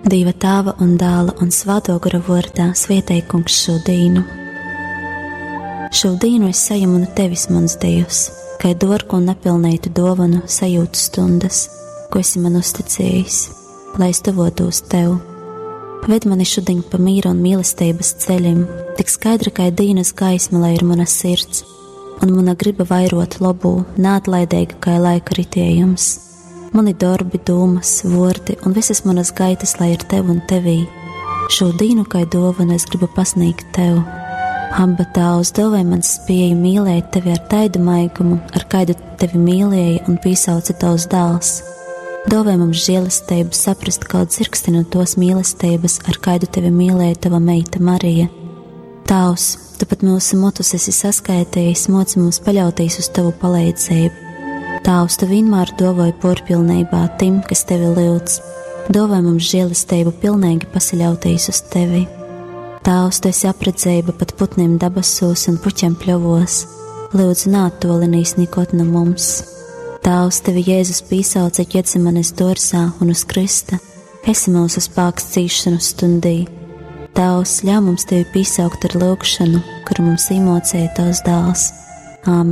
Dieva Tēva un Dēla un Svētā gara vārdā svētī Kungs šo dienu. Šo dienu es saņemu no tevis, mans Dievs, kā dārgu un nepilnītu dāvanu sajūtu stundas, ko esi man uzticējis, lai es tuvotos tev. Ved mani šodien pa mīra un mīlestības ceļiem, tik skaidra kā dienas gaisma, lai ir mana sirds, un mana griba vairot labu, neatlaidīga kā laika ritējums. Mani darbi, domas, vārdi un visas manas gaitas, lai ir tev un tevī. Šo dienu kā dāvanu es gribu pasniegt tev. Abba Tēvs, dāvāj man spēju mīlēt tevi ar taidu maigumu, ar kādu tevi mīlēja un piesauca tavs dēls. Dāvāj mums žēlastību saprast kaut dzirksti no tos mīlestības, ar kādu tevi mīlēja tava meita Marija. Tēvs, tu pat mūsu motus esi saskaitījis, moci mums paļauties uz tavu palīdzību. Tēvs, tu vienmēr dāvāji porpilnībā tim, kas tevi lūdz. Dāvāj mums žēlastību pilnīgi pasaļauties uz tevi. Tēvs, tu esi apredzēba pat putniem dabasos un puķiem pļovos. Lūdzu, neattolinīs nikot no mums. Tēvs, tevi Jēzus piesauca Ģetsemanes dārzā un uz krista. Esi mūsu spēks cīšanu stundī. Tēvs, ļauj mums tevi piesaukt ar lūgšanu, kuru mums iemācīja tavs dēls. Āmen.